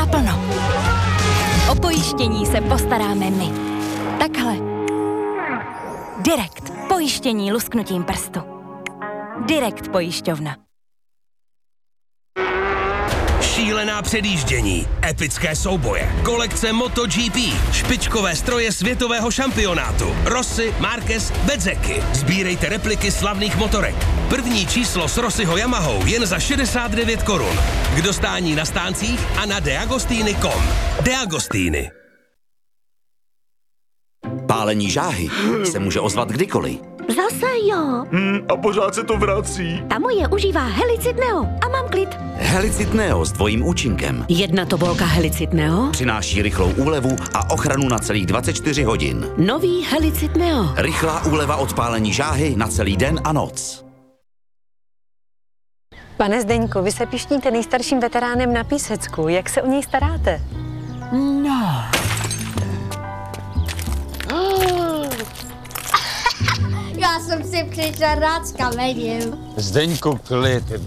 naplno. O pojištění se postaráme my. Takhle. Direkt. Pojištění lusknutím prstu. Direkt pojišťovna. Šílená předjíždění, epické souboje, kolekce MotoGP, špičkové stroje světového šampionátu, Rossi, Marquez, Bezzecchi. Sbírejte repliky slavných motorek. První číslo s Rossiho Yamahou jen za 69 korun. K dostání na stáncích a na deagostini.com. Deagostini. Pálení žáhy se může ozvat kdykoliv. Zase jo. A pořád se to vrací. Ta moje užívá Helicid Neo a mám klid. Helicid Neo s dvojím účinkem Jedna tobolka Helicid Neo. přináší rychlou úlevu a ochranu na celých 24 hodin. Nový Helicid Neo. Rychlá úleva od pálení žáhy na celý den a noc. Pane Zdeňku, vy se pišníte nejstarším veteránem na Písecku. Jak se o něj staráte? No. Já jsem si přišel rád s kamením. Zdeňku, klid.